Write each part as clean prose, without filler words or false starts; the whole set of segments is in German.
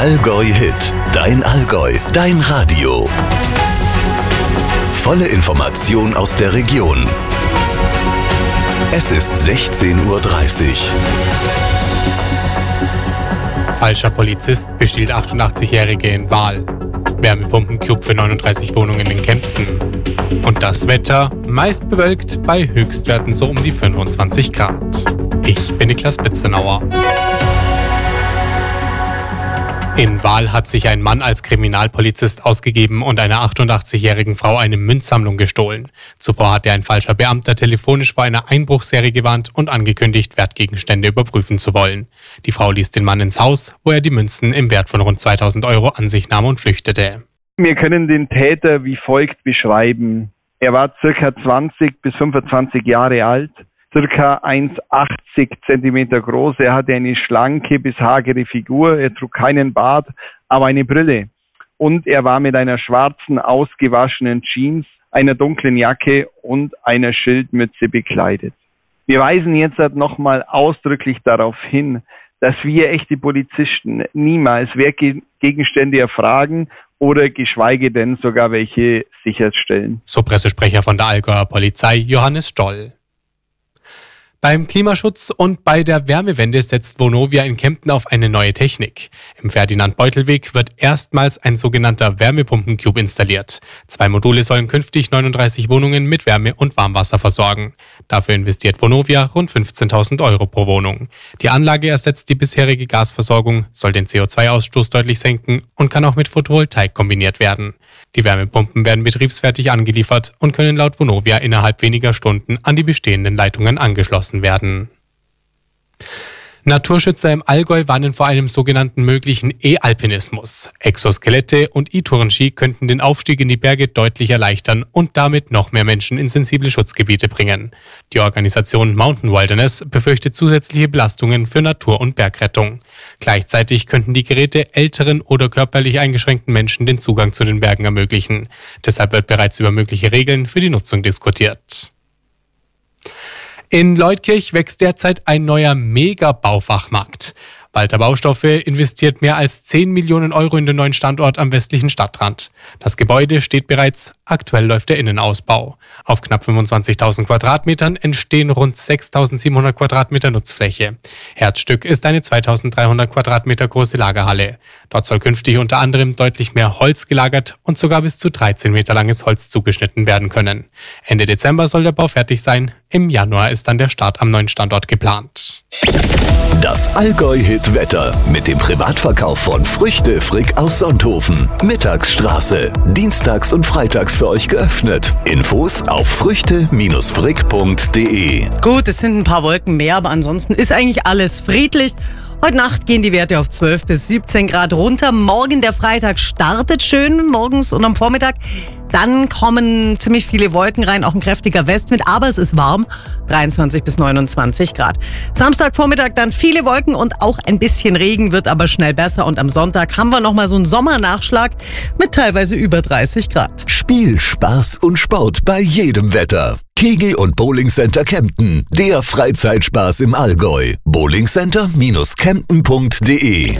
Allgäu Hit, dein Allgäu, dein Radio. Volle Information aus der Region. Es ist 16:30 Uhr. Falscher Polizist bestiehlt 88-Jährige in Wahl. Wärmepumpencube für 39 Wohnungen in Kempten. Und das Wetter meist bewölkt bei Höchstwerten so um die 25 Grad. Ich bin Niklas Bitzenauer. In Wahl hat sich ein Mann als Kriminalpolizist ausgegeben und einer 88-jährigen Frau eine Münzsammlung gestohlen. Zuvor hatte ein falscher Beamter telefonisch vor einer Einbruchsserie gewarnt und angekündigt, Wertgegenstände überprüfen zu wollen. Die Frau ließ den Mann ins Haus, wo er die Münzen im Wert von rund 2.000 € an sich nahm und flüchtete. Wir können den Täter wie folgt beschreiben. Er war ca. 20 bis 25 Jahre alt, ca. 1,80 Zentimeter groß. Er hatte eine schlanke bis hagere Figur. Er trug keinen Bart, aber eine Brille. Und er war mit einer schwarzen, ausgewaschenen Jeans, einer dunklen Jacke und einer Schildmütze bekleidet. Wir weisen jetzt nochmal ausdrücklich darauf hin, dass wir echte Polizisten niemals Wertgegenstände erfragen oder geschweige denn sogar welche sicherstellen. So Pressesprecher von der Allgäuer Polizei Johannes Stoll. Beim Klimaschutz und bei der Wärmewende setzt Vonovia in Kempten auf eine neue Technik. Im Ferdinand-Beutel-Weg wird erstmals ein sogenannter Wärmepumpencube installiert. 2 Module sollen künftig 39 Wohnungen mit Wärme und Warmwasser versorgen. Dafür investiert Vonovia rund 15.000 € pro Wohnung. Die Anlage ersetzt die bisherige Gasversorgung, soll den CO2-Ausstoß deutlich senken und kann auch mit Photovoltaik kombiniert werden. Die Wärmepumpen werden betriebsfertig angeliefert und können laut Vonovia innerhalb weniger Stunden an die bestehenden Leitungen angeschlossen werden. Naturschützer im Allgäu warnen vor einem sogenannten möglichen E-Alpinismus. Exoskelette und E-Tourenski könnten den Aufstieg in die Berge deutlich erleichtern und damit noch mehr Menschen in sensible Schutzgebiete bringen. Die Organisation Mountain Wilderness befürchtet zusätzliche Belastungen für Natur- und Bergrettung. Gleichzeitig könnten die Geräte älteren oder körperlich eingeschränkten Menschen den Zugang zu den Bergen ermöglichen. Deshalb wird bereits über mögliche Regeln für die Nutzung diskutiert. In Leutkirch wächst derzeit ein neuer Mega-Baufachmarkt. Walter Baustoffe investiert mehr als 10 Millionen € in den neuen Standort am westlichen Stadtrand. Das Gebäude steht bereits, aktuell läuft der Innenausbau. Auf knapp 25.000 Quadratmetern entstehen rund 6.700 Quadratmeter Nutzfläche. Herzstück ist eine 2.300 Quadratmeter große Lagerhalle. Dort soll künftig unter anderem deutlich mehr Holz gelagert und sogar bis zu 13 Meter langes Holz zugeschnitten werden können. Ende Dezember soll der Bau fertig sein. Im Januar ist dann der Start am neuen Standort geplant. Das Allgäu-Hit-Wetter mit dem Privatverkauf von Früchte Frick aus Sonthofen. Mittagsstraße. Dienstags und freitags für euch geöffnet. Infos auf früchte-frick.de. Gut, es sind ein paar Wolken mehr, aber ansonsten ist eigentlich alles friedlich. Heute Nacht gehen die Werte auf 12 bis 17 Grad runter. Morgen, der Freitag, startet schön morgens und am Vormittag. Dann kommen ziemlich viele Wolken rein, auch ein kräftiger Westwind, aber es ist warm, 23 bis 29 Grad. Samstagvormittag dann viele Wolken und auch ein bisschen Regen, wird aber schnell besser. Und am Sonntag haben wir nochmal so einen Sommernachschlag mit teilweise über 30 Grad. Spiel, Spaß und Sport bei jedem Wetter. Kegel- und Bowlingcenter Kempten, der Freizeitspaß im Allgäu. bowlingcenter-kempten.de.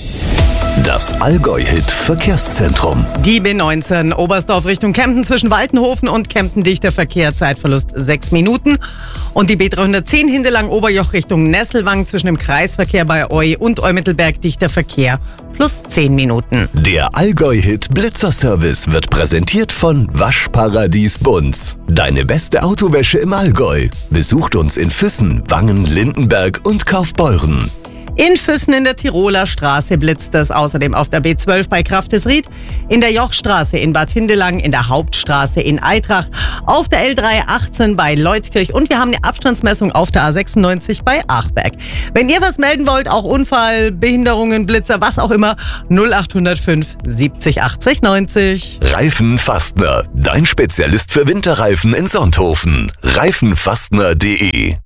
Das Allgäu-Hit-Verkehrszentrum. Die B19 Oberstdorf Richtung Kempten zwischen Waltenhofen und Kempten dichter Verkehr, Zeitverlust 6 Minuten. Und die B310 Hindelang Oberjoch Richtung Nesselwang zwischen dem Kreisverkehr bei Eu und Eumittelberg dichter Verkehr plus 10 Minuten. Der Allgäu-Hit-Blitzer-Service wird präsentiert von Waschparadies Bunz. Deine beste Autowäsche im Allgäu. Besucht uns in Füssen, Wangen, Lindenberg und Kaufbeuren. In Füssen in der Tiroler Straße blitzt es, außerdem auf der B12 bei Kraftesried, in der Jochstraße in Bad Hindelang, in der Hauptstraße in Eitrach, auf der L318 bei Leutkirch und wir haben eine Abstandsmessung auf der A96 bei Achberg. Wenn ihr was melden wollt, auch Unfall, Behinderungen, Blitzer, was auch immer, 0805 70 80 90. Reifenfastner, dein Spezialist für Winterreifen in Sonthofen. Reifenfastner.de.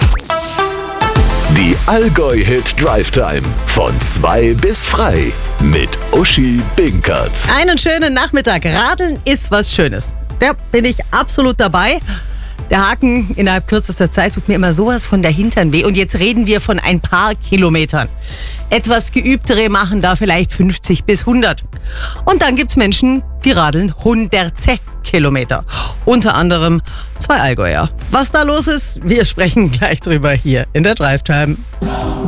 Die Allgäu-Hit Drive Time von 2 bis frei mit Uschi Binkert. Einen schönen Nachmittag. Radeln ist was Schönes. Da bin ich absolut dabei. Der Haken innerhalb kürzester Zeit tut mir immer sowas von der Hintern weh. Und jetzt reden wir von ein paar Kilometern. Etwas Geübtere machen da vielleicht 50 bis 100. Und dann gibt's Menschen, die radeln hunderte Kilometer. Unter anderem 2 Allgäuer. Was da los ist, wir sprechen gleich drüber hier in der Drive Time.